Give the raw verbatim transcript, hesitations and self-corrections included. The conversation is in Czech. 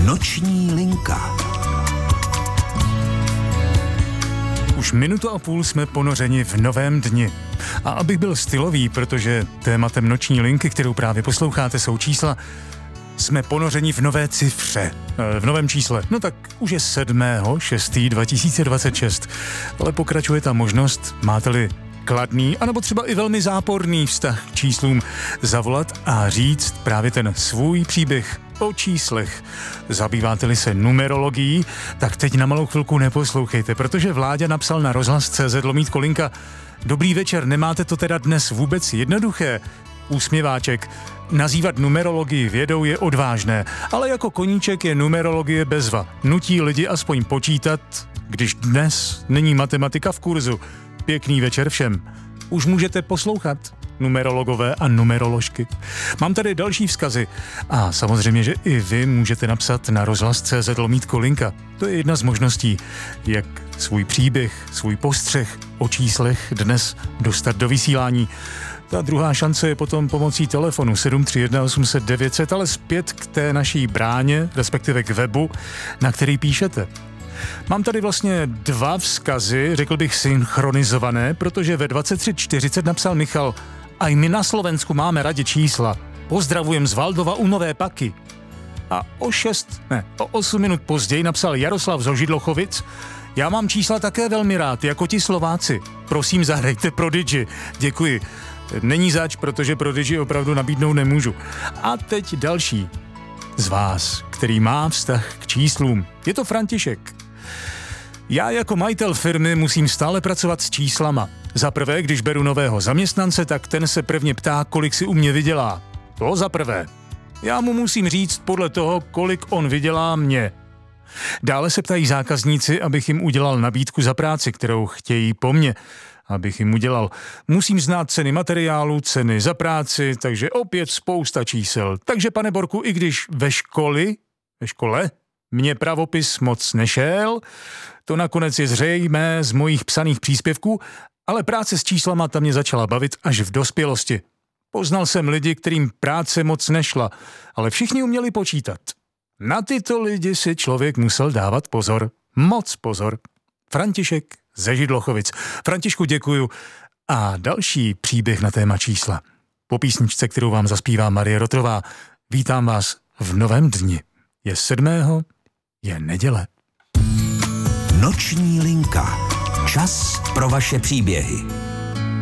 Noční linka. Už minutu a půl jsme ponořeni v novém dni. A abych byl stylový, protože tématem Noční linky, kterou právě posloucháte, jsou čísla, jsme ponořeni v nové cifře, v novém čísle. No tak už je sedmého šestého dva tisíce dvacet šest, ale pokračuje ta možnost, máte-li kladný, anebo třeba i velmi záporný vztah k číslům, zavolat a říct právě ten svůj příběh o číslech. Zabýváte-li se numerologií, tak teď na malou chvilku neposlouchejte, protože Vláďa napsal na rozhlas tečka cé zet lomítko linka: Dobrý večer, nemáte to teda dnes vůbec jednoduché? Úsměváček. Nazývat numerologii vědou je odvážné, ale jako koníček je numerologie bezva. Nutí lidi aspoň počítat, když dnes není matematika v kurzu. Pěkný večer všem. Už můžete poslouchat, numerologové a numeroložky. Mám tady další vzkazy a samozřejmě, že i vy můžete napsat na rozhlas tečka cé zet lomítko linka. To je jedna z možností, jak svůj příběh, svůj postřeh o číslech dnes dostat do vysílání. Ta druhá šance je potom pomocí telefonu sedm tři jedna osm set devět set, ale zpět k té naší bráně, respektive k webu, na který píšete. Mám tady vlastně dva vzkazy, řekl bych synchronizované, protože ve dvacet tři čtyřicet napsal Michal: A i my na Slovensku máme rádi čísla. Pozdravujem z Valdova u Nové Paky. A o šest, ne, o osm minut později napsal Jaroslav z Židlochovic: Já mám čísla také velmi rád, jako ti Slováci. Prosím, zahrajte Prodigy. Děkuji. Není zač, protože Prodigy opravdu nabídnout nemůžu. A teď další z vás, který má vztah k číslům. Je to František. Já jako majitel firmy musím stále pracovat s číslama. Za prvé, když beru nového zaměstnance, tak ten se prvně ptá, kolik si u mě vydělá. To za prvé. Já mu musím říct podle toho, kolik on vydělá mě. Dále se ptají zákazníci, abych jim udělal nabídku za práci, kterou chtějí po mně. Abych jim udělal. Musím znát ceny materiálu, ceny za práci, takže opět spousta čísel. Takže, pane Borku, i když ve školi, ve škole, mě pravopis moc nešel, to nakonec je zřejmé z mojich psaných příspěvků, ale práce s číslama ta mě začala bavit až v dospělosti. Poznal jsem lidi, kterým práce moc nešla, ale všichni uměli počítat. Na tyto lidi si člověk musel dávat pozor. Moc pozor. František ze Židlochovic. Františku, děkuju. A další příběh na téma čísla. Po písničce, kterou vám zaspívá Marie Rotrová, vítám vás v novém dni. Je sedmého, je neděle. Noční linka. Čas pro vaše příběhy.